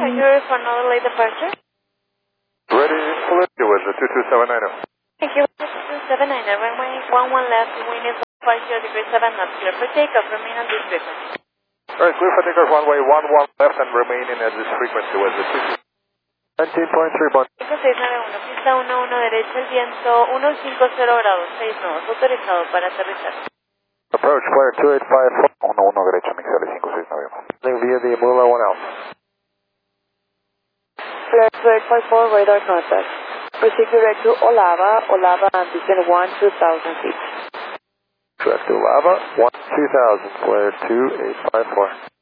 passenger for another late departure. Ready, Felicity was a 2279. Thank you. 279, runway 11 left, wind is 50 degrees 7 knots, clear for takeoff, remain on this frequency. Alright, clear for takeoff, runway 11 left and remaining at this frequency was a 19.3 bond. 5691, pista 11 derecha, el viento 150 grados, 6 nodos, autorizado para aterrizar. Approach clear 2854, 11 derecha, Mixele 569. Via the Mula 1 Alpha. Clear 2854, radar contact. Proceed direct to Olava, and descend 2000 feet. Direct to Olava, 2000, flare 2854.